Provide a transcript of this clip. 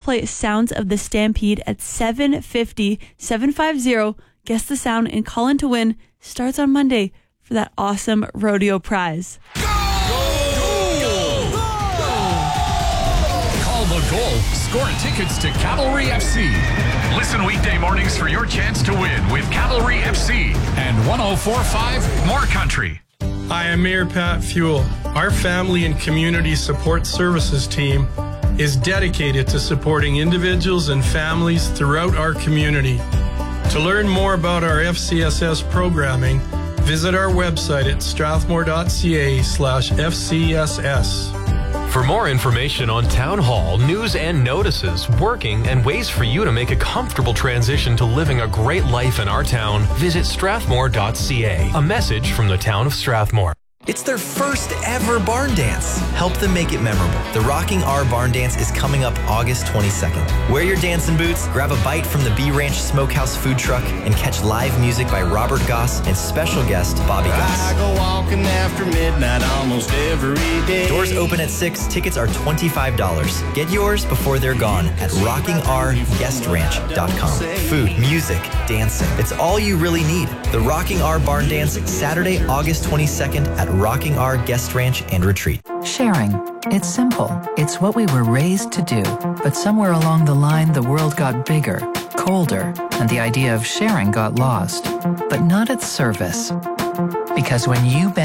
play Sounds of the Stampede at 750-750. Guess the sound and call in to win. Starts on Monday for that awesome rodeo prize. Call the goal. Score tickets to Cavalry FC. Listen weekday mornings for your chance to win with Cavalry FC and 104.5 More Country. Hi, I'm Mayor Pat Fuel. Our Family and Community Support Services team is dedicated to supporting individuals and families throughout our community. To learn more about our FCSS programming, visit our website at strathmore.ca/FCSS. For more information on Town Hall, news and notices, working, and ways for you to make a comfortable transition to living a great life in our town, visit strathmore.ca. A message from the town of Strathmore. It's their first ever barn dance. Help them make it memorable. The Rocking R Barn Dance is coming up August 22nd. Wear your dancing boots, grab a bite from the B Ranch Smokehouse food truck, and catch live music by Robert Goss and special guest Bobby Goss. I go walking after midnight almost every day. Doors open at 6. Tickets are $25. Get yours before they're gone at rockingrguestranch.com. Food, music, dancing. It's all you really need. The Rocking R Barn Dance, Saturday, August 22nd at Rocking R Guest Ranch and Retreat. Sharing. It's simple. It's what we were raised to do. But somewhere along the line, the world got bigger, colder, and the idea of sharing got lost. But not at service. Because when you